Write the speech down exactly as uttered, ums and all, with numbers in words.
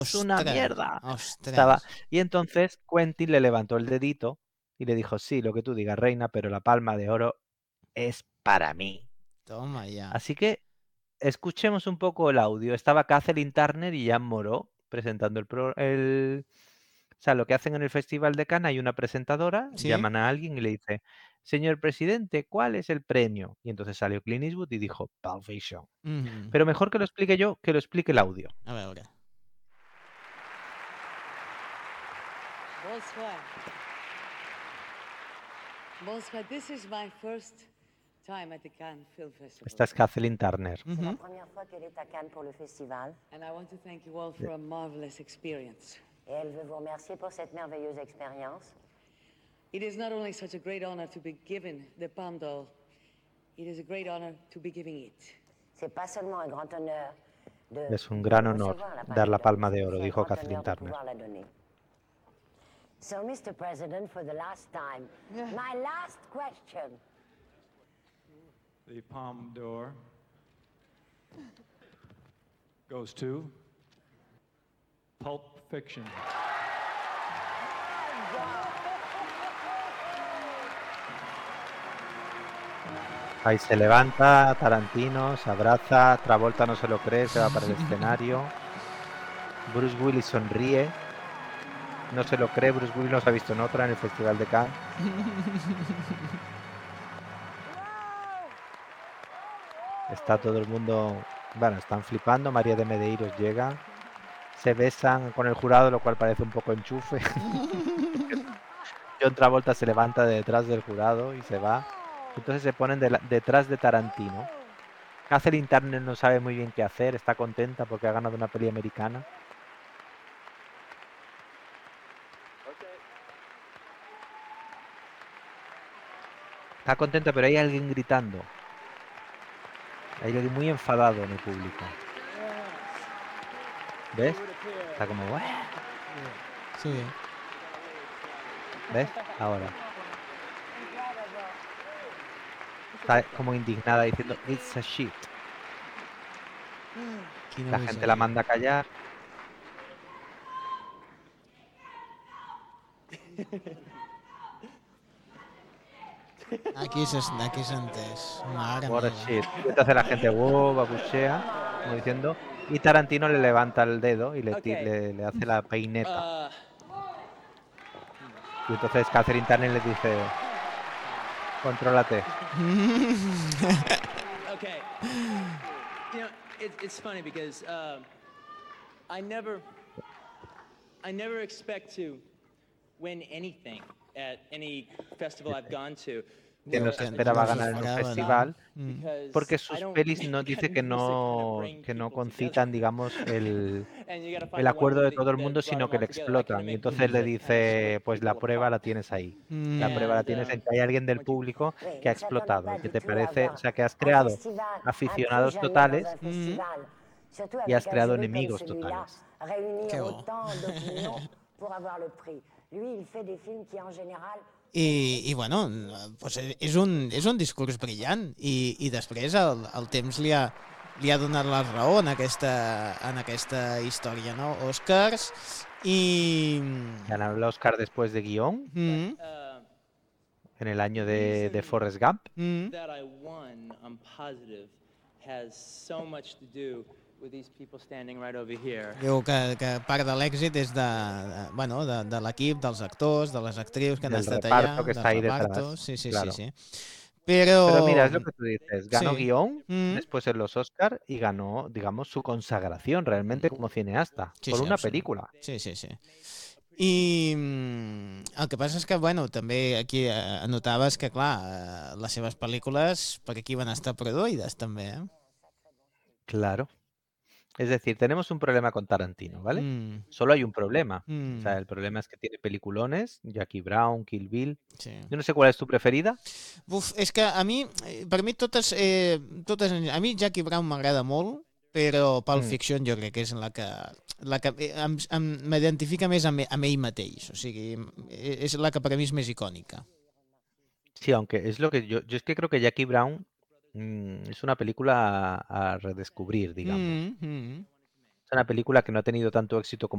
es una Ostres, mierda. Estaba... ostres. Y entonces Quentin le levantó el dedito y le dijo, sí, lo que tú digas, reina, pero la palma de oro es para mí. Toma ya. Así que escuchemos un poco el audio. Estaba Kathleen Turner y Jean Moreau presentando el, pro- el... O sea, lo que hacen en el Festival de Cannes, hay una presentadora, ¿Sí? llaman a alguien y le dice, señor presidente, ¿cuál es el premio? Y entonces salió Clint Eastwood y dijo, Pulp Fiction. Mhm. Pero mejor que lo explique yo, que lo explique el audio. A veure. Bonsoir. Bonsoir. This is my first time at the Cannes Film Festival. Esta es Kathleen Turner. C'est la Mhm. première fois qu'elle est à Cannes pour le festival And I want to thank you all for a marvelous experience. et elle veut vous remercier pour cette merveilleuse expérience. It is not only such a great honor to be given the Palme d'Or, it is a great honor to be giving it. C'est pas seulement un grand honneur de, Es un de gran honor recevoir la dar la Palme palma d'Or, de c'est oro, aussi un dijo grand Kathleen honneur de Turner. pouvoir la donner. So, mister President, for the last time, my last question. The Palme d'Or goes to Pulp Fiction. Ahí se levanta, Tarantino, se abraza, Travolta no se lo cree, se va para el escenario. Bruce Willis sonríe, no se lo cree, Bruce Willis no se ha visto en otra en el Festival de Cannes. Está todo el mundo, bueno, están flipando, María de Medeiros llega, se besan con el jurado, lo cual parece un poco enchufe. John Travolta se levanta de detrás del jurado y se va. Entonces se ponen de la- detrás de Tarantino. Kathleen Turner no sabe muy bien qué hacer, está contenta porque ha ganado una peli americana. Está contenta, pero hay alguien gritando. Hay alguien muy enfadado en el público. ¿Ves? Está como, "Uah". Sí. ¿Ves? Ahora. Está como indignada diciendo, it's a shit. Quina La gente la misèria. manda a callar. Aquí s'es- aquí s'ha entès. Mare What a meva. shit. Y entonces la gente, wow, babuchea, como diciendo. Y Tarantino le levanta el dedo y le, ti- Okay. le, le hace la peineta. Uh, Y entonces Catherine Turner le dice, contrólate. okay. You know, it, it's funny because um, I never, I never expect to win anything at any festival I've gone to. Que no Diu se que esperaba no s'ho ganar en un esperava, no? festival. Mm. Because Porque I sus don't pelis no make dice kind que of music to kind of no, bring que no people concitan, together. digamos, el, And you gotta el find the one acuerdo de movie todo el that mundo, brought sino them que all le together. I explotan. couldn't Y make entonces movies le that kind of dice, split pues la people prueba la apart. tienes ahí. Mm. La prueba la And tienes um, en que hay alguien del once you- público Oui, que ha ne s'attendait explotado pas y que du te tout à parece, o avoir sea, que has un creado festival, un prix aficionados Jeannot dans totales un festival, surtout y has avec un creado jury comme enemigos celui-là, totales. réunir Que bo. autant d'opinions pour avoir le prix. Lui, il fait des films qui, en général, I, i bueno, doncs és, un, és un discurs brillant i, i després el, el temps li ha, li ha donat la raó en aquesta, en aquesta història, no? Oscars i... Ganaron el Oscar después de guión Mm, Uh, en el año the de, de reason Forrest Gump. mm. that I won, I'm positive, has so much to do with these people standing right over here. Diu que, que part de l'èxit és de, de, bueno, de, de l'equip, dels actors, de les actrius que han Del estat reparto allà, que del está ahí reparto, detrás, sí, sí, sí, claro. sí. Pero mira, Però... es lo que tú dices, ganó Sí. guión, Mm. después en los Oscar y ganó, digamos, su consagración realmente como cineasta, Sí, por sí, una absolut. película. Sí, sí, sí. I mm, el que passa és que, bueno, també aquí eh, anotaves que, clar, eh, les seves pel·lícules per aquí van estar produïdes, també, eh? Claro. Es decir, tenemos un problema con Tarantino, ¿vale? Mm, Solo hay un problema. O mm, sea, el problema es que tiene peliculones, Jackie Brown, Kill Bill. sí. Yo no sé cuál es tu preferida. Uf, és que a mi, eh, per mi totes, eh, totes, a mi Jackie Brown m'agrada molt, però Pulp Mm. Fiction jo crec que és la que, la que eh, em- em- m'identifica més amb, amb ell mateix, o sigui, eh, és la que per a mi és més icònica. Sí, aunque es lo que yo, yo es que creo que Jackie Brown mm, es una película a, a redescubrir, digamos. Mm, mm. Es una película que no ha tenido tanto éxito como